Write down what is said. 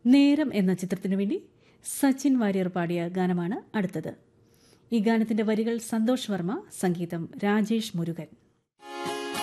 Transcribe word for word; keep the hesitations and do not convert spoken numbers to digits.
നേരം എന്ന ചിത്രത്തിനു വേണ്ടി സച്ചിൻ വാര്യർ പാടിയ ഗാനമാണ് അടുത്തത്. ഈ ഗാനത്തിന്റെ വരികൾ സന്തോഷ് വർമ്മ, സംഗീതം രാജേഷ് മുരുകൻ.